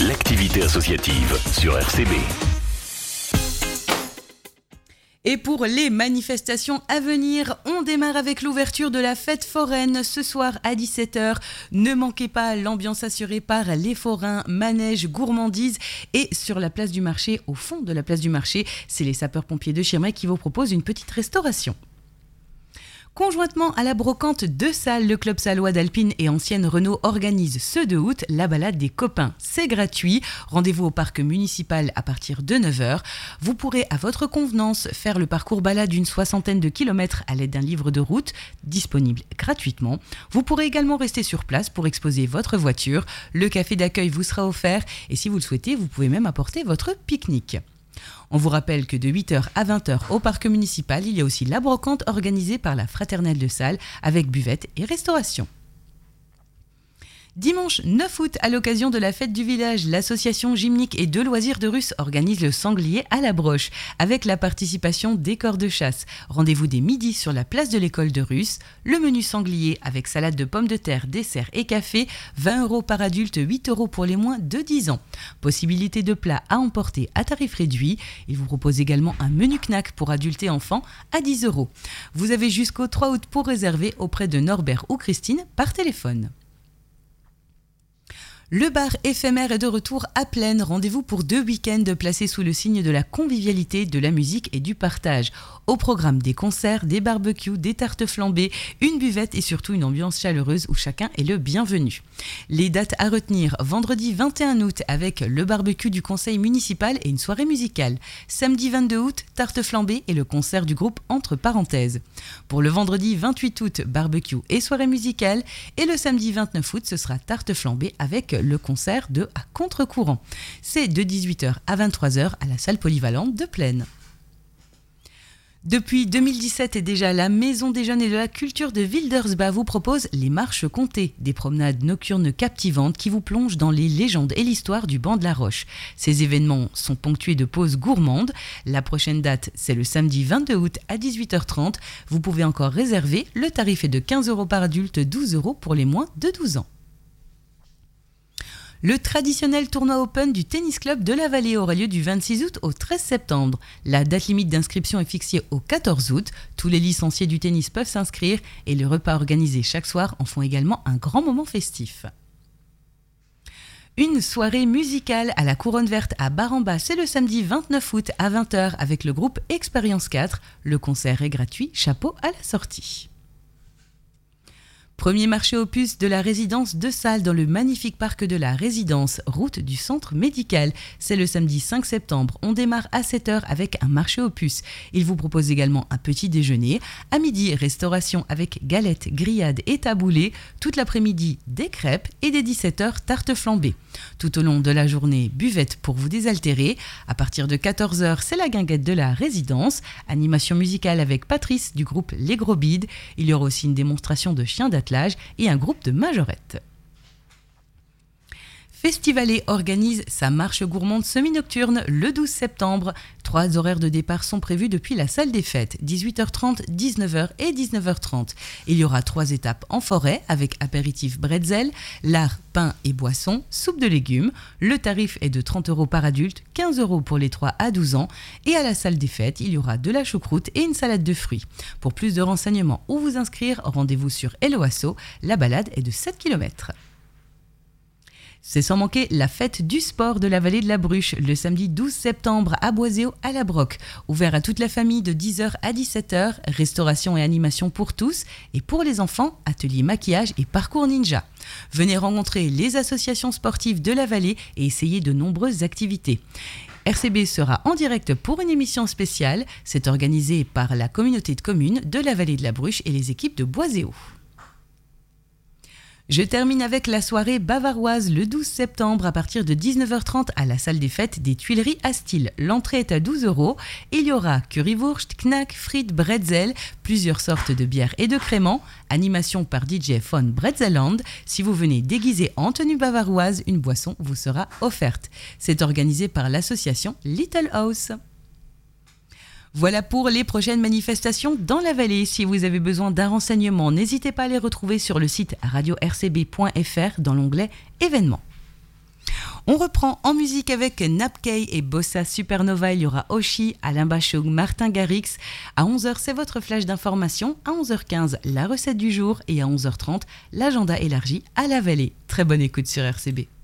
l'activité associative sur RCB. Et pour les manifestations à venir, on démarre avec l'ouverture de la fête foraine ce soir à 17h. Ne manquez pas l'ambiance assurée par les forains, manèges, gourmandises. Et sur la place du marché, au fond de la place du marché, c'est les sapeurs-pompiers de Chirmec qui vous proposent une petite restauration. Conjointement à la brocante de Salles, le club sallois d'Alpine et ancienne Renault organise ce 2 août la balade des copains. C'est gratuit. Rendez-vous au parc municipal à partir de 9h. Vous pourrez à votre convenance faire le parcours balade d'une 60aine de kilomètres à l'aide d'un livre de route disponible gratuitement. Vous pourrez également rester sur place pour exposer votre voiture. Le café d'accueil vous sera offert et si vous le souhaitez, vous pouvez même apporter votre pique-nique. On vous rappelle que de 8h à 20h au parc municipal, il y a aussi la brocante organisée par la Fraternelle de Salles avec buvette et restauration. Dimanche 9 août, à l'occasion de la fête du village, l'association gymnique et de loisirs de Russe organise le sanglier à la broche avec la participation des corps de chasse. Rendez-vous dès midi sur la place de l'école de Russe. Le menu sanglier avec salade de pommes de terre, dessert et café, 20 € par adulte, 8 € pour les moins de 10 ans. Possibilité de plats à emporter à tarif réduit. Il vous propose également un menu knack pour adultes et enfants à 10 €. Vous avez jusqu'au 3 août pour réserver auprès de Norbert ou Christine par téléphone. Le bar éphémère est de retour à Plaine. Rendez-vous pour 2 week-ends placés sous le signe de la convivialité, de la musique et du partage. Au programme des concerts, des barbecues, des tartes flambées, une buvette et surtout une ambiance chaleureuse où chacun est le bienvenu. Les dates à retenir, vendredi 21 août avec le barbecue du conseil municipal et une soirée musicale. Samedi 22 août, tarte flambée et le concert du groupe Entre Parenthèses. Pour le vendredi 28 août, barbecue et soirée musicale. Et le samedi 29 août, ce sera tarte flambée avec le concert de À Contre-Courant. C'est de 18h à 23h à la salle polyvalente de Plaine. Depuis 2017 et déjà, la Maison des Jeunes et de la Culture de Wildersbach vous propose les Marches Comtées, des promenades nocturnes captivantes qui vous plongent dans les légendes et l'histoire du banc de la Roche. Ces événements sont ponctués de pauses gourmandes. La prochaine date, c'est le samedi 22 août à 18h30. Vous pouvez encore réserver. Le tarif est de 15 € par adulte, 12 € pour les moins de 12 ans. Le traditionnel tournoi Open du Tennis Club de la Vallée aura lieu du 26 août au 13 septembre. La date limite d'inscription est fixée au 14 août. Tous les licenciés du tennis peuvent s'inscrire et les repas organisés chaque soir en font également un grand moment festif. Une soirée musicale à la Couronne Verte à Baramba, c'est le samedi 29 août à 20h avec le groupe Expérience 4. Le concert est gratuit, chapeau à la sortie. Premier marché aux puces de la résidence de Salles dans le magnifique parc de la résidence, route du centre médical. C'est le samedi 5 septembre. On démarre à 7h avec un marché aux puces. Il vous propose également un petit déjeuner. À midi, restauration avec galettes, grillades et taboulés. Toute l'après-midi, des crêpes et dès 17h, tarte flambée. Tout au long de la journée, buvette pour vous désaltérer. À partir de 14h, c'est la guinguette de la résidence. Animation musicale avec Patrice du groupe Les Gros Bides. Il y aura aussi une démonstration de chiens d'attelage et un groupe de majorettes. Festivalet organise sa marche gourmande semi-nocturne le 12 septembre. 3 horaires de départ sont prévus depuis la salle des fêtes, 18h30, 19h et 19h30. Il y aura 3 étapes en forêt avec apéritif bretzel, lard, pain et boisson, soupe de légumes. Le tarif est de 30 € par adulte, 15 € pour les 3 à 12 ans. Et à la salle des fêtes, il y aura de la choucroute et une salade de fruits. Pour plus de renseignements ou vous inscrire, rendez-vous sur Hello Asso. La balade est de 7 km. C'est sans manquer la fête du sport de la vallée de la Bruche, le samedi 12 septembre à Boiséo à la Broc. Ouvert à toute la famille de 10h à 17h, restauration et animation pour tous. Et pour les enfants, atelier maquillage et parcours ninja. Venez rencontrer les associations sportives de la vallée et essayer de nombreuses activités. RCB sera en direct pour une émission spéciale. C'est organisé par la communauté de communes de la vallée de la Bruche et les équipes de Boiséo. Je termine avec la soirée bavaroise le 12 septembre à partir de 19h30 à la salle des fêtes des Tuileries à Style. L'entrée est à 12 €. Il y aura currywurst, knack, frites, bretzel, plusieurs sortes de bières et de créments. Animation par DJ von Bretzelland. Si vous venez déguisé en tenue bavaroise, une boisson vous sera offerte. C'est organisé par l'association Little House. Voilà pour les prochaines manifestations dans la vallée. Si vous avez besoin d'un renseignement, n'hésitez pas à les retrouver sur le site radio-rcb.fr dans l'onglet événements. On reprend en musique avec Napkei et Bossa Supernova. Il y aura Oshi, Alain Bachung, Martin Garrix. À 11h, c'est votre flash d'information. À 11h15, la recette du jour. Et à 11h30, l'agenda élargi à la vallée. Très bonne écoute sur RCB.